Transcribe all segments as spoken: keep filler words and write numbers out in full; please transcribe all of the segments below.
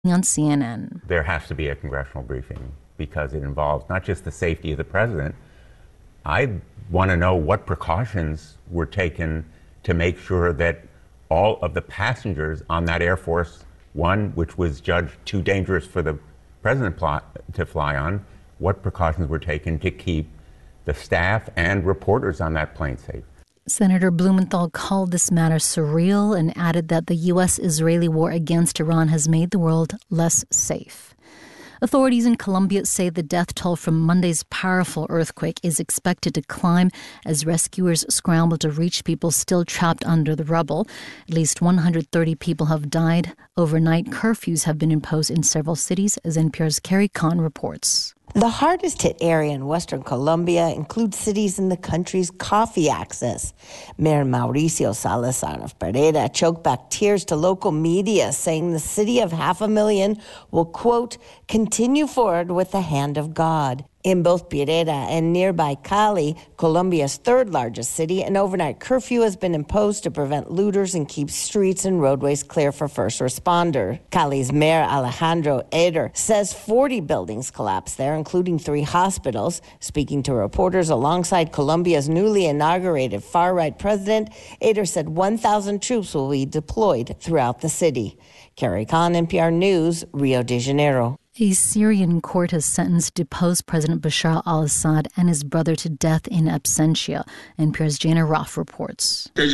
On C N N. There has to be a congressional briefing because it involves not just the safety of the president. I want to know what precautions were taken to make sure that all of the passengers on that Air Force One, which was judged too dangerous for the president to fly on, what precautions were taken to keep the staff and reporters on that plane safe. Senator Blumenthal called this matter surreal and added that the U S-Israeli war against Iran has made the world less safe. Authorities in Colombia say the death toll from Monday's powerful earthquake is expected to climb as rescuers scramble to reach people still trapped under the rubble. At least one hundred thirty people have died. Overnight curfews have been imposed in several cities, as N P R's Carrie Kahn reports. The hardest-hit area in western Colombia includes cities in the country's coffee axis. Mayor Mauricio Salazar of Pereira choked back tears to local media, saying the city of half a million will, quote, continue forward with the hand of God. In both Pereira and nearby Cali, Colombia's third largest city, an overnight curfew has been imposed to prevent looters and keep streets and roadways clear for first responders. Cali's Mayor Alejandro Eder says forty buildings collapsed there, including three hospitals. Speaking to reporters alongside Colombia's newly inaugurated far-right president, Eder said one thousand troops will be deployed throughout the city. Carrie Kahn, N P R News, Rio de Janeiro. A Syrian court has sentenced deposed President Bashar al-Assad and his brother to death in absentia. N P R's Jana Roth reports. The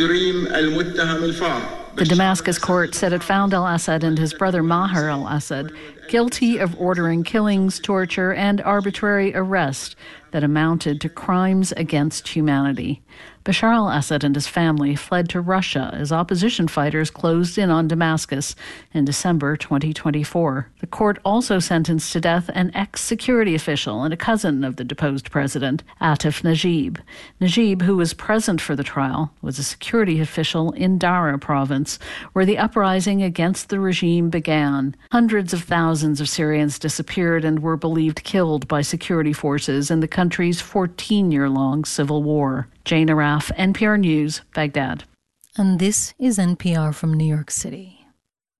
Damascus court said it found al-Assad and his brother Maher al-Assad guilty of ordering killings, torture, and arbitrary arrest that amounted to crimes against humanity. Bashar al-Assad and his family fled to Russia as opposition fighters closed in on Damascus in December twenty twenty-four. The court also sentenced to death an ex-security official and a cousin of the deposed president, Atif Najib. Najib, who was present for the trial, was a security official in Dara province, where the uprising against the regime began. Hundreds of thousands of Syrians disappeared and were believed killed by security forces in the country's fourteen-year-long civil war. Jane Araf, N P R News, Baghdad. And this is N P R from New York City.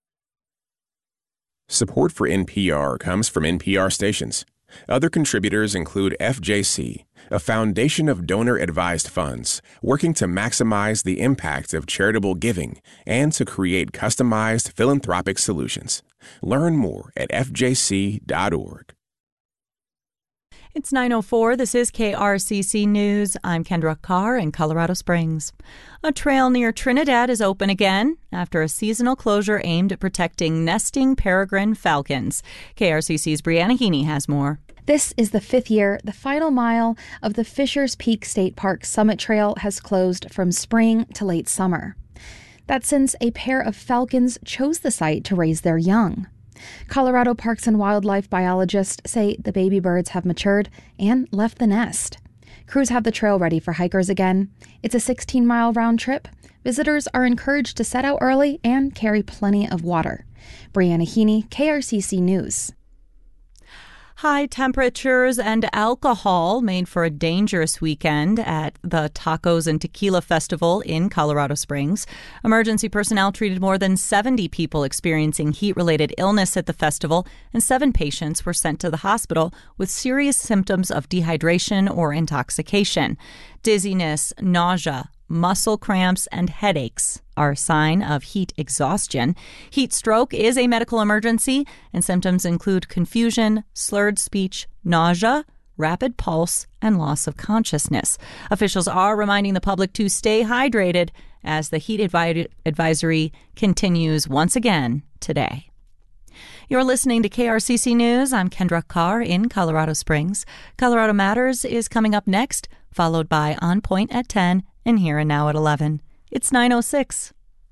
Support for N P R comes from N P R stations. Other contributors include F J C, a foundation of donor-advised funds working to maximize the impact of charitable giving and to create customized philanthropic solutions. Learn more at f j c dot org. It's nine oh four. This is K R C C News. I'm Kendra Carr in Colorado Springs. A trail near Trinidad is open again after a seasonal closure aimed at protecting nesting peregrine falcons. K R C C's Brianna Heaney has more. This is the fifth year the final mile of the Fishers Peak State Park Summit Trail has closed from spring to late summer. That's since a pair of falcons chose the site to raise their young. Colorado Parks and Wildlife biologists say the baby birds have matured and left the nest. Crews have the trail ready for hikers again. It's a sixteen-mile round trip. Visitors are encouraged to set out early and carry plenty of water. Brianna Heaney, K R C C News. High temperatures and alcohol made for a dangerous weekend at the Tacos and Tequila Festival in Colorado Springs. Emergency personnel treated more than seventy people experiencing heat-related illness at the festival, and seven patients were sent to the hospital with serious symptoms of dehydration or intoxication. Dizziness, nausea, muscle cramps, and headaches are a sign of heat exhaustion. Heat stroke is a medical emergency, and symptoms include confusion, slurred speech, nausea, rapid pulse, and loss of consciousness. Officials are reminding the public to stay hydrated as the heat advi- advisory continues once again today. You're listening to K R C C News. I'm Kendra Carr in Colorado Springs. Colorado Matters is coming up next, followed by On Point at ten and Here and Now at eleven. It's nine oh six.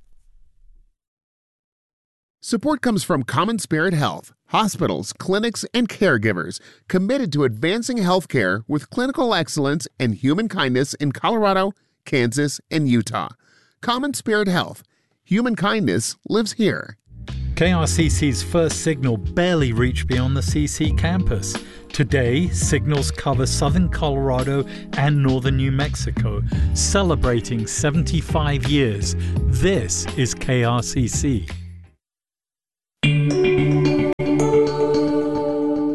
Support comes from Common Spirit Health, hospitals, clinics, and caregivers committed to advancing healthcare with clinical excellence and human kindness in Colorado, Kansas, and Utah. Common Spirit Health. Human kindness lives here. K R C C's first signal barely reached beyond the C C campus. Today, signals cover southern Colorado and northern New Mexico, celebrating seventy-five years. This is K R C C.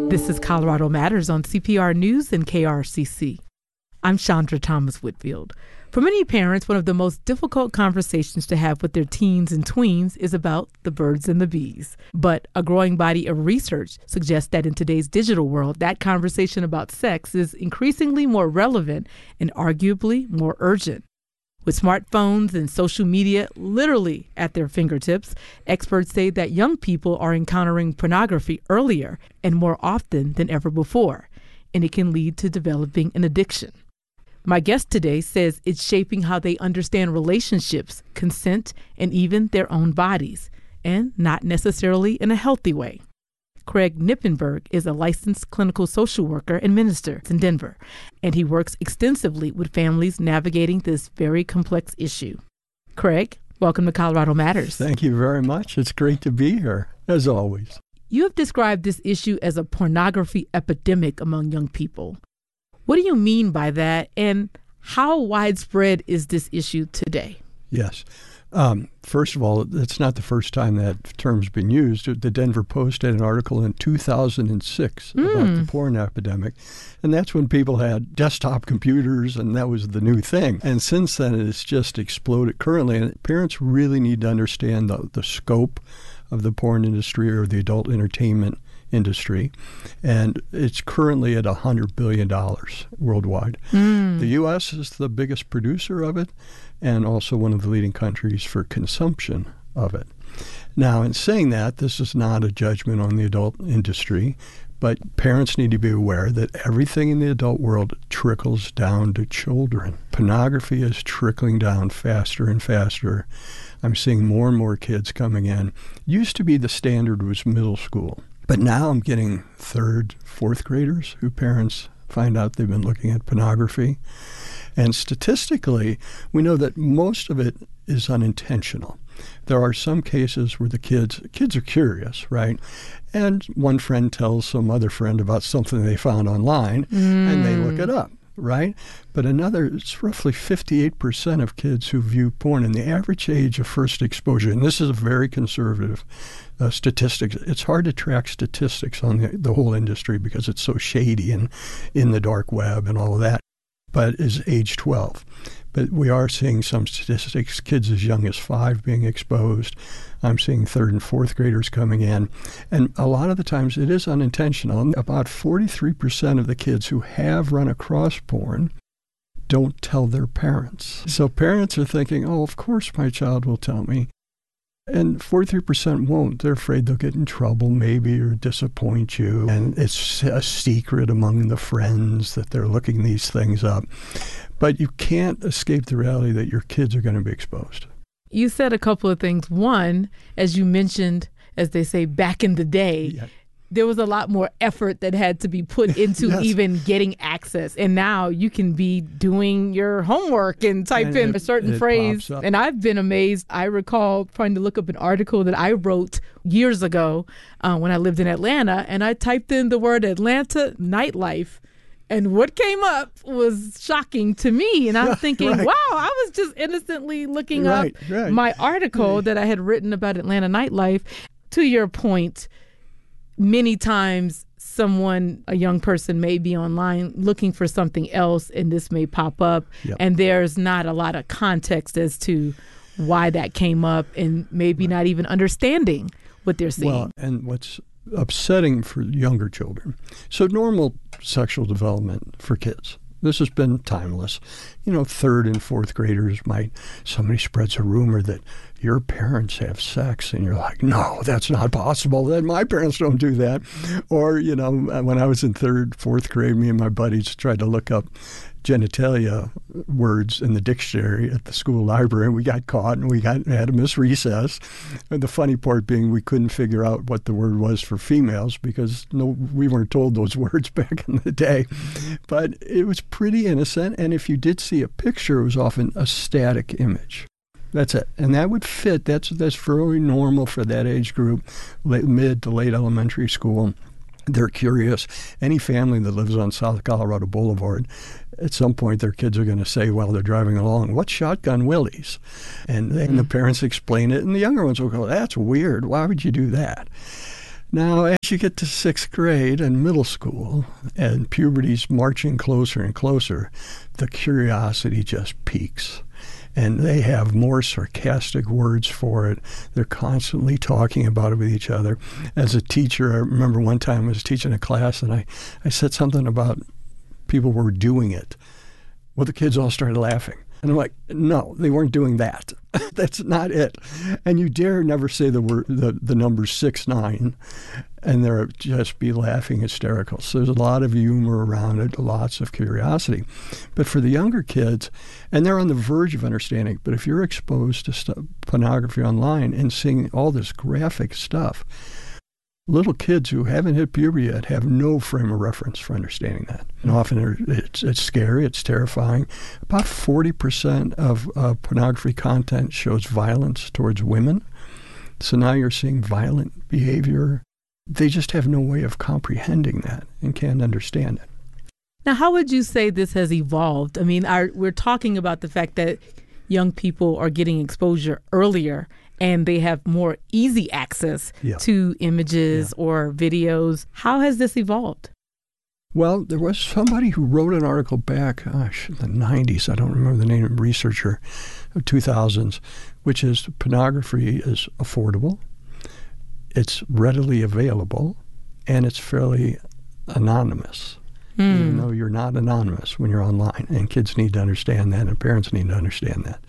This is Colorado Matters on C P R News and K R C C. I'm Chandra Thomas Whitfield. For many parents, one of the most difficult conversations to have with their teens and tweens is about the birds and the bees. But a growing body of research suggests that in today's digital world, that conversation about sex is increasingly more relevant and arguably more urgent. With smartphones and social media literally at their fingertips, experts say that young people are encountering pornography earlier and more often than ever before, and it can lead to developing an addiction. My guest today says it's shaping how they understand relationships, consent, and even their own bodies, and not necessarily in a healthy way. Craig Knippenberg is a licensed clinical social worker and minister in Denver, and he works extensively with families navigating this very complex issue. Craig, welcome to Colorado Matters. Thank you very much. It's great to be here, as always. You have described this issue as a pornography epidemic among young people. What do you mean by that, and how widespread is this issue today? Yes. Um, first of all, it's not the first time that term's been used. The Denver Post had an article in two thousand six mm. about the porn epidemic, and that's when people had desktop computers, and that was the new thing. And since then, it's just exploded currently, and parents really need to understand the, the scope of the porn industry or the adult entertainment industry, and it's currently at one hundred billion dollars worldwide. Mm. The U S is the biggest producer of it and also one of the leading countries for consumption of it. Now, in saying that, this is not a judgment on the adult industry, but parents need to be aware that everything in the adult world trickles down to children. Pornography is trickling down faster and faster. I'm seeing more and more kids coming in. Used to be the standard was middle school. But now I'm getting third, fourth graders who parents find out they've been looking at pornography. And statistically, we know that most of it is unintentional. There are some cases where the kids, kids are curious, right? And one friend tells some other friend about something they found online, mm. and they look it up, right? But another, it's roughly fifty-eight percent of kids who view porn, and the average age of first exposure, and this is a very conservative uh, statistics. It's hard to track statistics on the, the whole industry because it's so shady and in the dark web and all of that, but is age twelve. But we are seeing some statistics, kids as young as five being exposed. I'm seeing third and fourth graders coming in. And a lot of the times it is unintentional. About forty-three percent of the kids who have run across porn don't tell their parents. So parents are thinking, oh, of course my child will tell me. And forty-three percent won't. They're afraid they'll get in trouble maybe or disappoint you. And it's a secret among the friends that they're looking these things up. But you can't escape the reality that your kids are going to be exposed. You said a couple of things. One, as you mentioned, as they say, back in the day, yeah. there was a lot more effort that had to be put into yes. even getting access. And now you can be doing your homework and type and in it, a certain phrase. And I've been amazed. I recall trying to look up an article that I wrote years ago uh, when I lived in Atlanta. And I typed in the word Atlanta nightlife. And what came up was shocking to me. And I'm thinking, right. wow, I was just innocently looking right, up right. my article right. that I had written about Atlanta nightlife. To your point, many times someone, a young person may be online looking for something else, and this may pop up. Yep. And there's not a lot of context as to why that came up and maybe right. not even understanding what they're seeing. Well, and what's upsetting for younger children. So normal sexual development for kids. This has been timeless. You know, third and fourth graders might, somebody spreads a rumor that your parents have sex, and you're like, no, that's not possible. That my parents don't do that. Or, you know, when I was in third, fourth grade, me and my buddies tried to look up genitalia words in the dictionary at the school library, and we got caught, and we got had to miss recess. And the funny part being we couldn't figure out what the word was for females because no, we weren't told those words back in the day. But it was pretty innocent, and if you did see a picture, it was often a static image. That's it. And that would fit. That's that's very normal for that age group, late, mid to late elementary school. They're curious. Any family that lives on South Colorado Boulevard, at some point their kids are going to say while they're driving along, what's Shotgun Willie's? And then mm. the parents explain it, and the younger ones will go, that's weird. Why would you do that? Now, as you get to sixth grade and middle school, and puberty's marching closer and closer, the curiosity just peaks. And they have more sarcastic words for it. They're constantly talking about it with each other. As a teacher, I remember one time I was teaching a class, and I, I said something about people were doing it. Well, the kids all started laughing. And I'm like, no, they weren't doing that. That's not it. And you dare never say the word, the, the number six nine, and they'll just be laughing hysterical. So there's a lot of humor around it, lots of curiosity. But for the younger kids, and they're on the verge of understanding, but if you're exposed to st- pornography online and seeing all this graphic stuff, little kids who haven't hit puberty yet have no frame of reference for understanding that. And often it's, it's scary, it's terrifying. About forty percent of uh, pornography content shows violence towards women. So now you're seeing violent behavior. They just have no way of comprehending that and can't understand it. Now, how would you say this has evolved? I mean, our, we're talking about the fact that young people are getting exposure earlier and they have more easy access yeah. to images yeah. or videos. How has this evolved? Well, there was somebody who wrote an article back, gosh, in the nineties, I don't remember the name of the researcher, two thousands, which is pornography is affordable, it's readily available, and it's fairly anonymous. Mm. Even though you're not anonymous when you're online, and kids need to understand that, and parents need to understand that.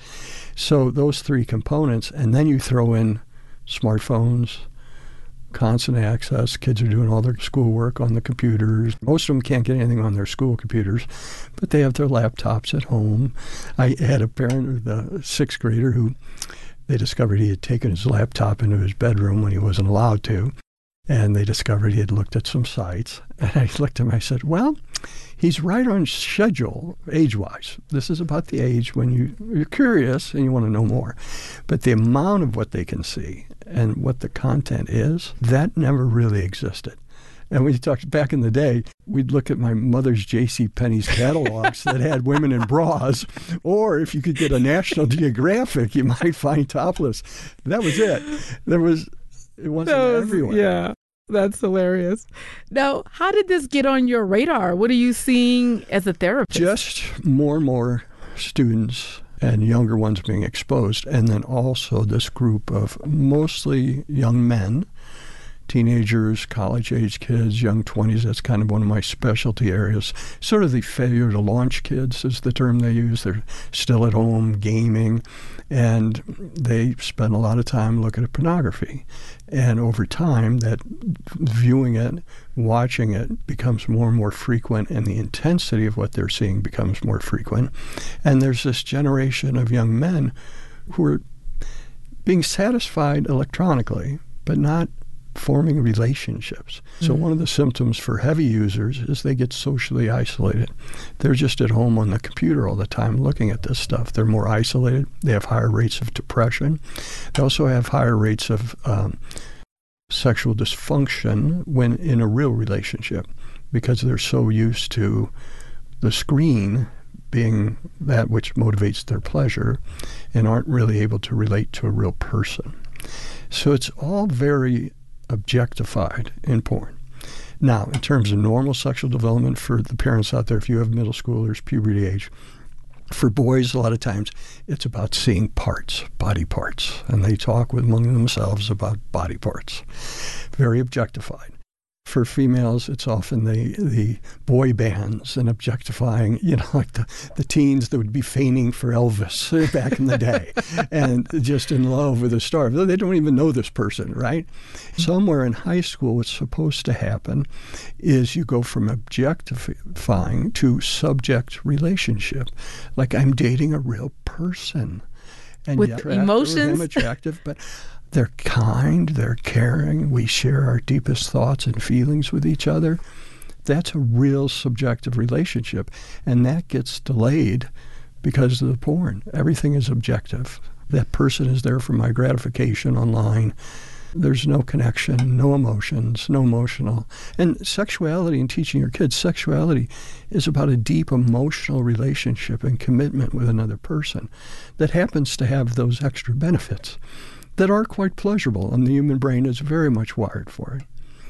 So those three components, and then you throw in smartphones, constant access. Kids are doing all their schoolwork on the computers. Most of them can't get anything on their school computers, but they have their laptops at home. I had a parent of the sixth grader who they discovered he had taken his laptop into his bedroom when he wasn't allowed to. And they discovered he had looked at some sites. And I looked at him, I said, well, he's right on schedule age-wise. This is about the age when you, you're curious and you want to know more. But the amount of what they can see and what the content is, that never really existed. And we talked back in the day, we'd look at my mother's J C Penney's catalogs that had women in bras, or if you could get a National Geographic, you might find topless. That was it. There was, it wasn't was, everywhere. Yeah. That's hilarious. Now, how did this get on your radar? What are you seeing as a therapist? Just more and more students and younger ones being exposed, and then also this group of mostly young men, teenagers, college-age kids, young twenties. That's kind of one of my specialty areas. Sort of the failure to launch kids is the term they use. They're still at home gaming, and they spend a lot of time looking at pornography. And over time, that viewing it, watching it becomes more and more frequent, and the intensity of what they're seeing becomes more frequent. And there's this generation of young men who are being satisfied electronically, but not forming relationships. So mm-hmm. one of the symptoms for heavy users is they get socially isolated. They're just at home on the computer all the time looking at this stuff. They're more isolated. They have higher rates of depression. They also have higher rates of um, sexual dysfunction when in a real relationship, because they're so used to the screen being that which motivates their pleasure and aren't really able to relate to a real person. So it's all very objectified in porn. Now, in terms of normal sexual development for the parents out there, if you have middle schoolers, puberty age, for boys, a lot of times, it's about seeing parts, body parts, and they talk with among themselves about body parts. Very objectified. For females, it's often the the boy bands and objectifying, you know, like the, the teens that would be feigning for Elvis back in the day and just in love with a star. They don't even know this person, right? Somewhere in high school, what's supposed to happen is you go from objectifying to subject relationship. Like I'm dating a real person. And with yet, emotions? I'm attractive, but they're kind, they're caring, we share our deepest thoughts and feelings with each other. That's a real subjective relationship, and that gets delayed because of the porn. Everything is objective. That person is there for my gratification online. There's no connection, no emotions, no emotional. And sexuality, and teaching your kids, sexuality is about a deep emotional relationship and commitment with another person that happens to have those extra benefits that are quite pleasurable, and the human brain is very much wired for it.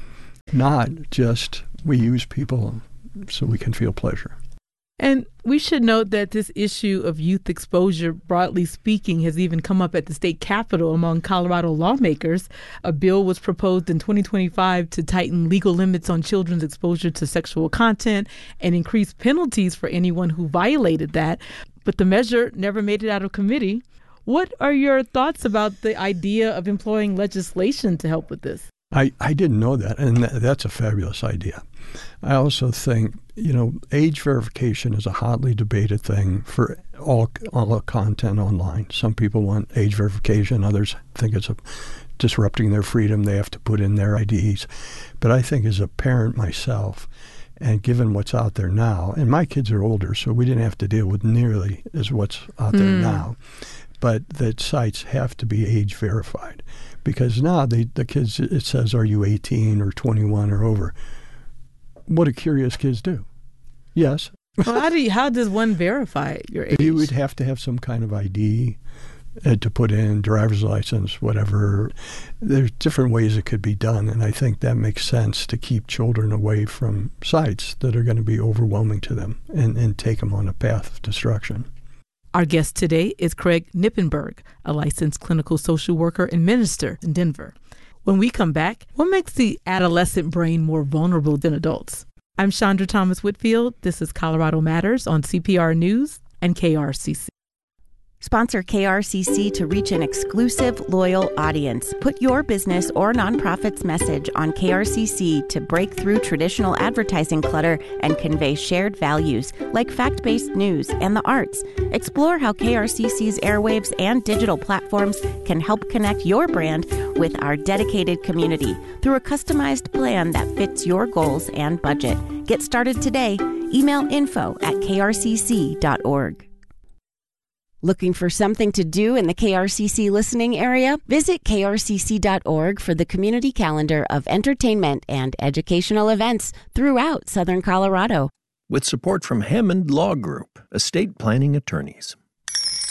not just we use people so we can feel pleasure. And we should note that this issue of youth exposure, broadly speaking, has even come up at the state capitol among Colorado lawmakers. A bill was proposed in twenty twenty-five to tighten legal limits on children's exposure to sexual content and increase penalties for anyone who violated that. But the measure never made it out of committee. What are your thoughts about the idea of employing legislation to help with this? I, I didn't know that, and th- that's a fabulous idea. I also think, you know, age verification is a hotly debated thing for all, all content online. Some people want age verification. Others think it's a, disrupting their freedom. They have to put in their I Ds. But I think as a parent myself, and given what's out there now, and my kids are older, so we didn't have to deal with nearly as what's out there Mm. now, but that sites have to be age verified. Because now they, the kids, it says, are you eighteen or twenty-one or over? What do curious kids do? Yes. Well, how do you, how does one verify your age? You would have to have some kind of I D uh, to put in, driver's license, whatever. There's different ways it could be done, and I think that makes sense to keep children away from sites that are going to be overwhelming to them and, and take them on a path of destruction. Our guest today is Craig Knippenberg, a licensed clinical social worker and minister in Denver. When we come back, what makes the adolescent brain more vulnerable than adults? I'm Chandra Thomas Whitfield. This is Colorado Matters on C P R News and K R C C. Sponsor K R C C to reach an exclusive, loyal audience. Put your business or nonprofit's message on K R C C to break through traditional advertising clutter and convey shared values like fact-based news and the arts. Explore how K R C C's airwaves and digital platforms can help connect your brand with our dedicated community through a customized plan that fits your goals and budget. Get started today. Email info at k r c c dot org. Looking for something to do in the K R C C listening area? Visit k r c c dot org for the community calendar of entertainment and educational events throughout Southern Colorado. With support from Hammond Law Group, estate planning attorneys.